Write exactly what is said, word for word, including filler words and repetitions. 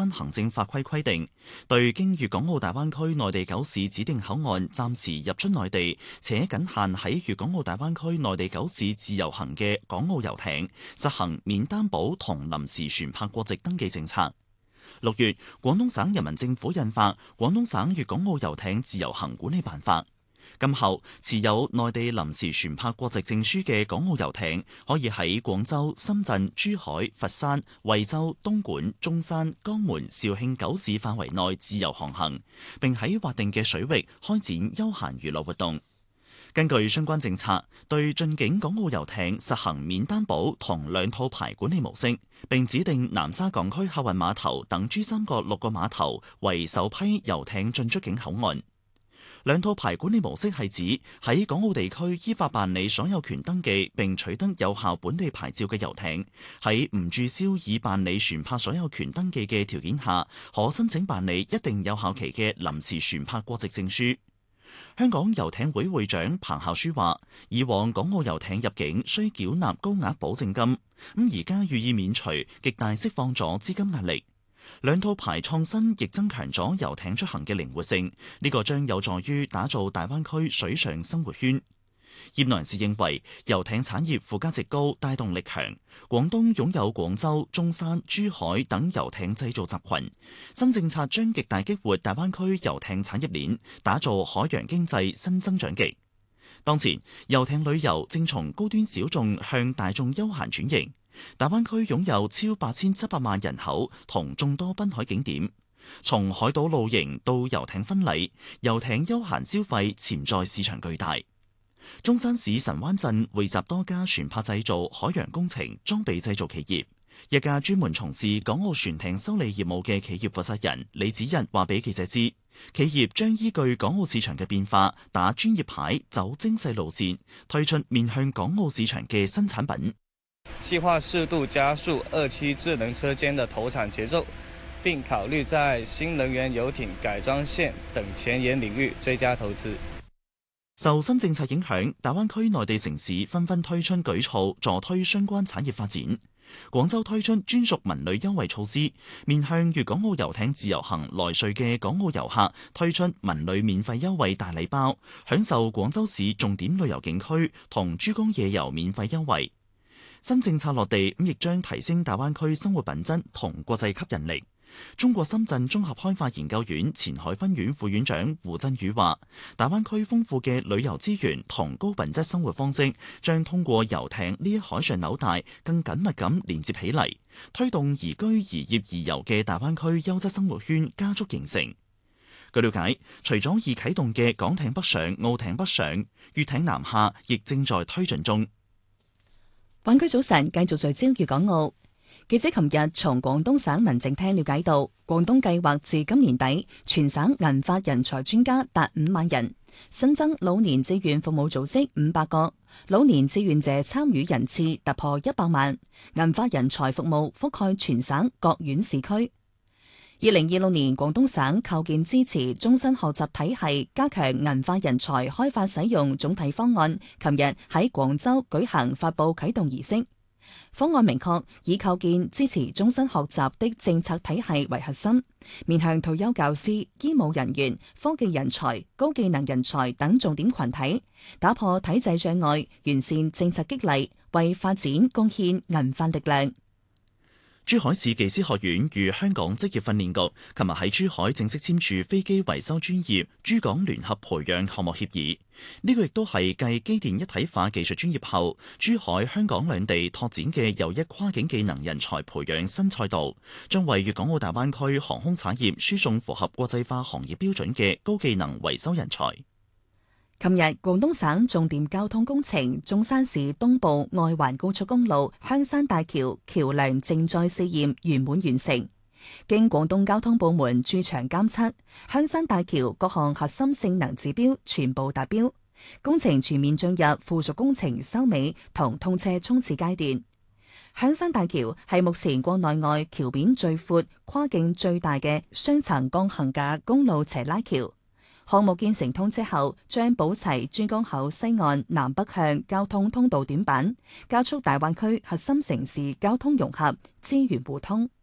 關行政法規規定，對經粵港澳大灣區內地九市指定口岸暫時入出內地，且僅限喺粵港澳大灣區內地九市自由行嘅港澳遊艇，實行免擔保同臨時船舶國籍登記政策。六月，廣東省人民政府印發《廣東省粵港澳遊艇自由行管理辦法》。今後持有內地臨時船舶國籍證書嘅港澳遊艇，可以喺廣州、深圳、珠海、佛山、惠州、東莞、中山、江門、肇慶九市範圍內自由航行，並喺劃定嘅水域開展休閒娛樂活動。根據相關政策，對進境港澳遊艇實行免擔保同兩套牌管理模式，並指定南沙港區客運碼頭等珠三角六個碼頭為首批遊艇進出境口岸。兩套牌管理模式係指喺港澳地區依法辦理所有權登記並取得有效本地牌照嘅遊艇，喺唔註銷已辦理船舶所有權登記嘅條件下，可申請辦理一定有效期嘅臨時船舶國籍證書。香港遊艇會會長彭孝書話：以往港澳遊艇入境需繳納高額保證金，咁而家予以免除，極大釋放咗資金壓力。兩套牌創新亦增強咗遊艇出行嘅靈活性，呢個將有助於打造大灣區水上生活圈。業內人士認為，遊艇產業附加值高，帶動力強。廣東擁有廣州、中山、珠海等遊艇製造集群，新政策將極大激活大灣區遊艇產業鏈，打造海洋經濟新增長極。當前，遊艇旅遊正從高端小眾向大眾休閒轉型。大灣區擁有超八千七百萬人口同眾多濱海景點，從海島露營到遊艇婚禮，遊艇休閒消費潛在市場巨大。中山市神灣鎮匯集多家船舶製造、海洋工程、裝備製造企業。一家專門從事港澳船艇修理業務嘅企業負責人李子日話俾記者知，企業將依據港澳市場嘅變化，打專業牌，走精細路線，推出面向港澳市場嘅新產品。 計劃適度加速二期智能車間的投產節奏，並考慮在新能源遊艇改裝線等前沿領域追加投資。 受新政策影響，大灣區內地城市紛紛推出舉措，助推相關產業發展。廣州推出專屬文旅優惠措施，面向粵港澳遊艇自由行來穗嘅港澳遊客推出文旅免費優惠大禮包，享受廣州市重點旅遊景區同珠江夜遊免費優惠。新政策落地，咁亦將提升大灣區生活品質同國際吸引力。中國深圳綜合開發研究院前海分院副院長胡振宇話：大灣區豐富嘅旅遊資源同高品質生活方式，將通過遊艇呢一海上紐帶，更緊密咁連接起嚟，推動宜居宜業宜遊嘅大灣區優質生活圈加速形成。據了解，除咗已啟動嘅港艇北上、澳艇北上、粵艇南下，亦正在推進中。 灣區早晨繼續聚焦粵港澳。記者琴日從廣東省民政廳了解到，廣東計劃至今年底全省銀髮人才專家達五萬人，新增老年志願服務組織五百個，老年志願者參與人次突破一百萬，銀髮人才服務覆蓋全省各縣市區。二零二六年，廣東省構建支持終身學習體系，加強銀髮人才開發使用總體方案，琴日喺廣州舉行發佈啟動儀式。方案明確以構建支持終身學習的政策體系為核心，面向退休教師、醫務人員、科技人才、高技能人才等重點群體，打破體制障礙，完善政策激勵，為發展貢獻銀髮力量。 珠海市技師學院與香港職業訓練局琴日喺珠海正式簽署飛機維修專業珠港聯合培養項目協議。呢、這個亦都係繼機電一體化技術專業後，珠海、香港兩地拓展嘅又一跨境技能人才培養新賽道，將為粵港澳大灣區航空產業輸送符合國際化行業標準嘅高技能維修人才。 琴日，廣東省重點交通工程中山市東部外環高速公路香山大橋橋梁靜載試驗圓滿完成。經廣東交通部門駐場監測，香山大橋各項核心性能指標全部達標，工程全面進入附屬工程收尾同通車衝刺階段。香山大橋係目前國內外橋面最闊、跨徑最大嘅雙層鋼桁架公路斜拉橋。項目建成通車後，將補齊珠江口西岸南北向交通通道短板，加速大灣區核心城市交通融合、資源互通。